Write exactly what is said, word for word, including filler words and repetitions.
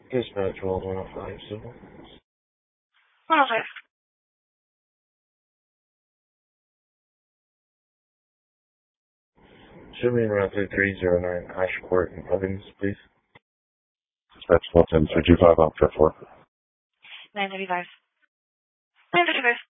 Dispatch roll one oh five, civil. one oh five. Show me around three three zero nine Ash Court in Evans, please. Dispatch one seven three two five, I'll check for. nine thirty-five. nine thirty-five.